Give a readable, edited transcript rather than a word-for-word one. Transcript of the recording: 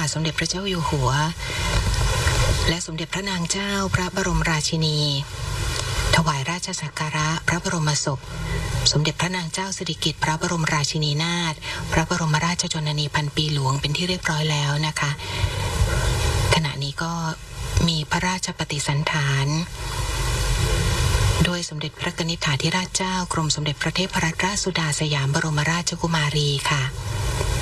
สมเด็จพระเจ้าอยู่หัวและสมเด็จพระนางเจ้าพระบรมราชินีถวายราชสักการะพระบรมศพสมเด็จพระนางเจ้าสิริกิติ์พระบรมราชินีนาถพระบรมราชชนนีพันปีหลวงเป็นที่เรียบร้อยแล้วนะคะขณะนี้ก็มีพระราชปฏิสันถานโดยสมเด็จพระกนิษฐาธิราชเจ้ากรมสมเด็จพระเทพรัตนราชสุดาสยามบรมราชกุมารีค่ะ